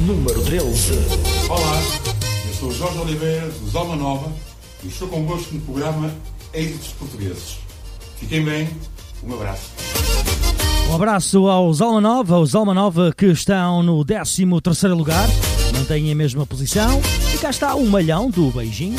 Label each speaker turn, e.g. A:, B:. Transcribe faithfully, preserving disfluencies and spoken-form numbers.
A: número treze.
B: Olá, eu sou Jorge Oliveira, dos Alma Nova, e estou convosco no programa Êxitos Portugueses. Fiquem bem, um abraço.
C: Um abraço aos Alma Nova, os Alma Nova que estão no décimo terceiro lugar, mantêm a mesma posição, e cá está o malhão do beijinho.